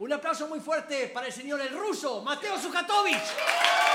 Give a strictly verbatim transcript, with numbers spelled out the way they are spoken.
Un aplauso muy fuerte para el señor el ruso, Mateo Zukatovich.